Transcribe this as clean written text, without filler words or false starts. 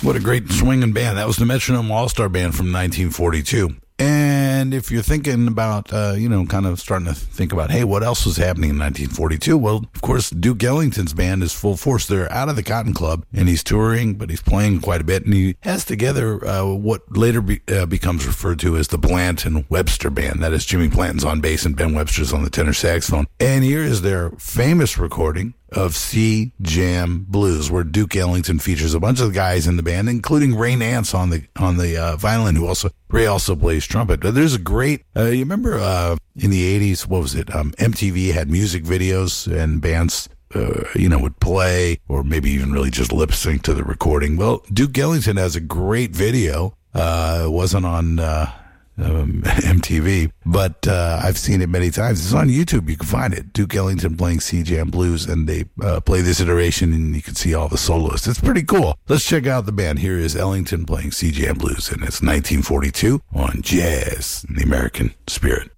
What a great swinging band. That was the Metronome All-Star Band from 1942. And if you're thinking about, kind of starting to think about, hey, what else was happening in 1942? Well, of course, Duke Ellington's band is full force. They're out of the Cotton Club, and he's touring, but he's playing quite a bit. And he has together what later becomes referred to as the Blanton Webster Band. That is, Jimmy Blanton's on bass and Ben Webster's on the tenor saxophone. And here is their famous recording of Sea Jam Blues, where Duke Ellington features a bunch of the guys in the band, including Ray Nance on the violin, Ray also plays trumpet. But there's a great, you remember in the 80s, what was it? MTV had music videos and bands would play or maybe even really just lip sync to the recording. Well, Duke Ellington has a great video. It wasn't on MTV, but I've seen it many times. It's on YouTube. You can find it. Duke Ellington playing Sea Jam Blues, and they play this iteration, and you can see all the soloists. It's pretty cool. Let's check out the band. Here is Ellington playing Sea Jam Blues, and it's 1942 on Jazz in the American Spirit.